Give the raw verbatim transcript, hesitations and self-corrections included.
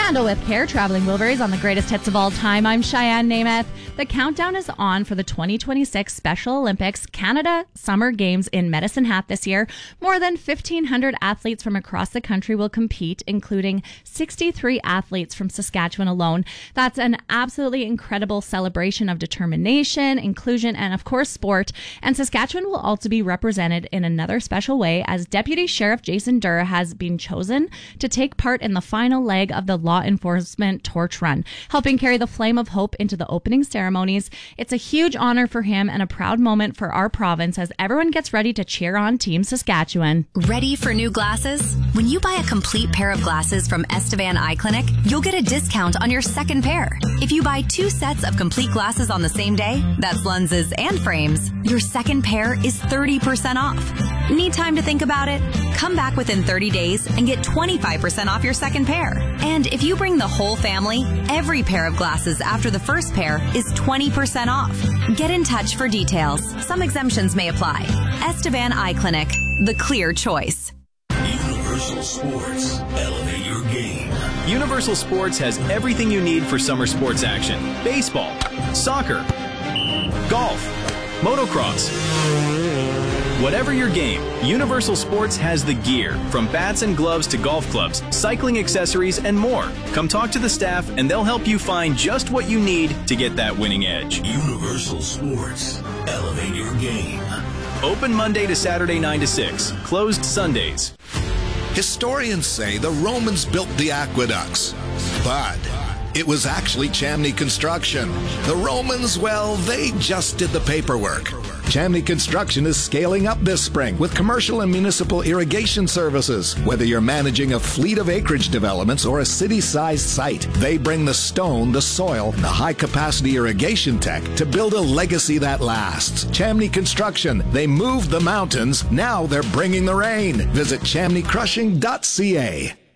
Handle with care, traveling Wilburys on the greatest hits of all time. I'm Cheyenne Namath. The countdown is on for the twenty twenty-six Special Olympics Canada Summer Games in Medicine Hat this year. More than fifteen hundred athletes from across the country will compete, including sixty-three athletes from Saskatchewan alone. That's an absolutely incredible celebration of determination, inclusion, and of course sport. And Saskatchewan will also be represented in another special way, as Deputy Sheriff Jason Durr has been chosen to take part in the final leg of the law enforcement torch run, helping carry the flame of hope into the opening ceremonies. It's a huge honor for him and a proud moment for our province as everyone gets ready to cheer on Team Saskatchewan. Ready for new glasses? When you buy a complete pair of glasses from Estevan Eye Clinic, you'll get a discount on your second pair. If you buy two sets of complete glasses on the same day, that's lenses and frames, your second pair is thirty percent off. Need time to think about it? Come back within thirty days and get twenty-five percent off your second pair. And if you bring the whole family, every pair of glasses after the first pair is twenty percent off. Get in touch for details. Some exemptions may apply. Estevan Eye Clinic, the clear choice. Universal Sports. Elevate your game. Universal Sports has everything you need for summer sports action. Baseball, soccer, golf, motocross. Whatever your game, Universal Sports has the gear, from bats and gloves to golf clubs, cycling accessories, and more. Come talk to the staff and they'll help you find just what you need to get that winning edge. Universal Sports. Elevate your game. Open Monday to Saturday nine to six. Closed Sundays. Historians say the Romans built the aqueducts, but it was actually Chamney Construction. The Romans, well, they just did the paperwork. Chamney Construction is scaling up this spring with commercial and municipal irrigation services. Whether you're managing a fleet of acreage developments or a city-sized site, they bring the stone, the soil, and the high-capacity irrigation tech to build a legacy that lasts. Chamney Construction. They moved the mountains. Now they're bringing the rain. Visit chamney crushing dot c a.